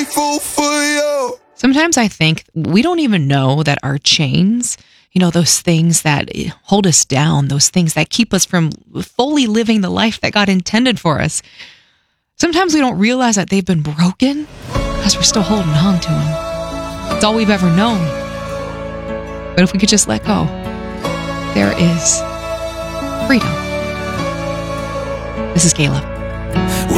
grateful for you. Sometimes I think we don't even know that our chains, those things that hold us down, those things that keep us from fully living the life that God intended for us. Sometimes we don't realize that they've been broken because we're still holding on to them. It's all we've ever known. But if we could just let go, there is freedom. This is Kayla.